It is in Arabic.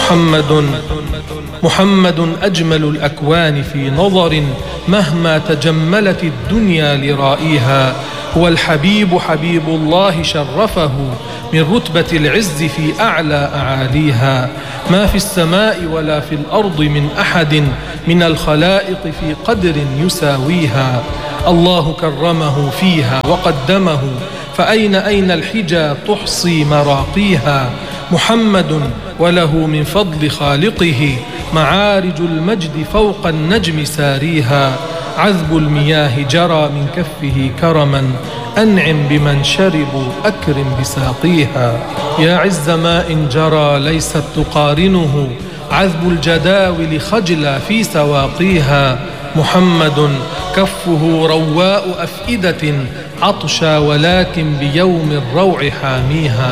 محمد أجمل الأكوان في نظر مهما تجملت الدنيا لرائيها. هو الحبيب حبيب الله شرفه من رتبة العز في أعلى أعاليها. ما في السماء ولا في الأرض من أحد من الخلائق في قدر يساويها. الله كرمه فيها وقدمه فأين الحجى تحصي مراقيها. محمد وله من فضل خالقه معارج المجد فوق النجم ساريها. عذب المياه جرى من كفه كرما أنعم بمن شربوا أكرم بساقيها. يا عز ماء جرى ليست تقارنه عذب الجداول خجلا في سواقيها. محمد كفه رواء أفئدة عطشا ولكن بيوم الروع حاميها.